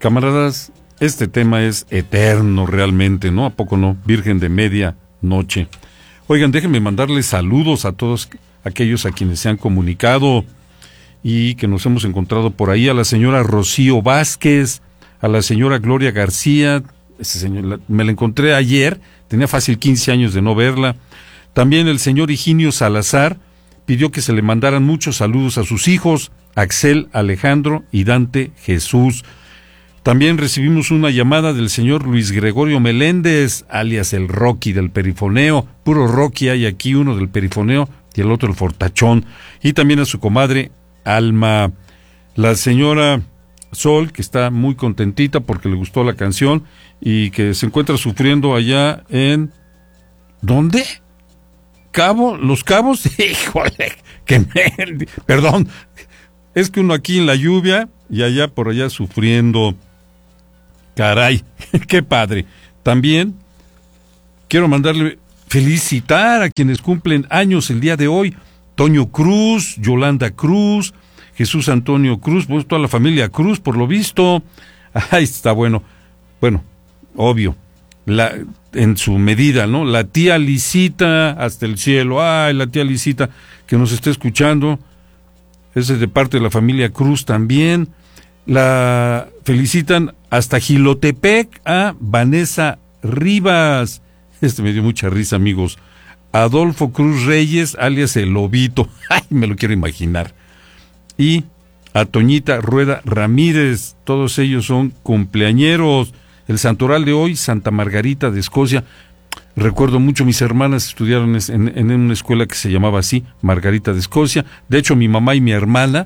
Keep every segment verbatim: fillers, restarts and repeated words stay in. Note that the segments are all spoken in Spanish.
Camaradas, este tema es eterno realmente, ¿no? ¿A poco no? Virgen de Media Noche. Oigan, déjenme mandarles saludos a todos aquellos a quienes se han comunicado y que nos hemos encontrado por ahí, a la señora Rocío Vázquez, a la señora Gloria García, ese señor, la, me la encontré ayer, tenía fácil quince años de no verla. También el señor Higinio Salazar pidió que se le mandaran muchos saludos a sus hijos, Axel, Alejandro y Dante Jesús. También recibimos una llamada del señor Luis Gregorio Meléndez, alias el Rocky del Perifoneo. Puro Rocky hay aquí, uno del Perifoneo y el otro el Fortachón. Y también a su comadre Alma, la señora Sol, que está muy contentita porque le gustó la canción y que se encuentra sufriendo allá en... ¿Dónde? ¿Cabo? ¿Los Cabos? Híjole, que me... Perdón, es que uno aquí en la lluvia y allá por allá sufriendo... Caray, qué padre. También quiero mandarle felicitar a quienes cumplen años el día de hoy. Toño Cruz, Yolanda Cruz, Jesús Antonio Cruz, pues toda la familia Cruz, por lo visto. Ahí está bueno. Bueno, obvio, la, en su medida, ¿no? La tía Lisita, hasta el cielo. Ay, la tía Lisita que nos está escuchando. Ese es de parte de la familia Cruz también. La felicitan hasta Jilotepec a Vanessa Rivas. Este me dio mucha risa, amigos. Adolfo Cruz Reyes, alias el Lobito. Ay, me lo quiero imaginar. Y a Toñita Rueda Ramírez. Todos ellos son cumpleañeros. El santoral de hoy, Santa Margarita de Escocia. Recuerdo mucho, mis hermanas estudiaron en, en una escuela que se llamaba así, Margarita de Escocia. De hecho, mi mamá y mi hermana...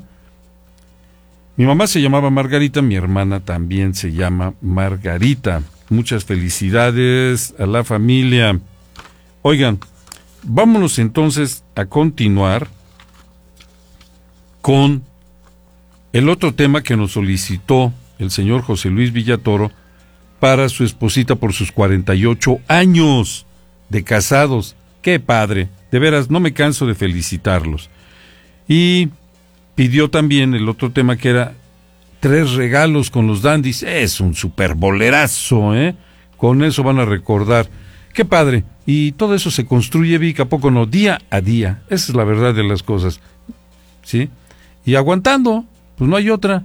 Mi mamá se llamaba Margarita, mi hermana también se llama Margarita. Muchas felicidades a la familia. Oigan, vámonos entonces a continuar con el otro tema que nos solicitó el señor José Luis Villatoro para su esposita por sus cuarenta y ocho años de casados. ¡Qué padre! De veras, no me canso de felicitarlos. Y... pidió también el otro tema que era Tres regalos con los Dandies. Es un super bolerazo, ¿eh? Con eso van a recordar. ¡Qué padre! Y todo eso se construye, Vic, ¿a poco no? Día a día. Esa es la verdad de las cosas. ¿Sí? Y aguantando, pues no hay otra.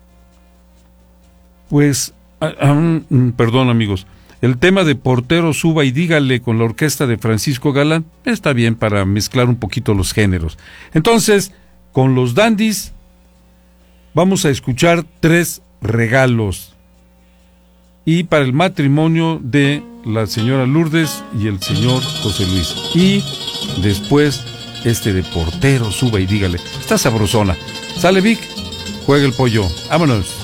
Pues, ah, ah, perdón, amigos. El tema de Portero Suba y Dígale con la orquesta de Francisco Galán está bien para mezclar un poquito los géneros. Entonces... con los Dandies vamos a escuchar Tres regalos. Y para el matrimonio de la señora Lourdes y el señor José Luis. Y después este de Portero Suba y Dígale. Está sabrosona. Sale, Vic, juega el pollo. Vámonos.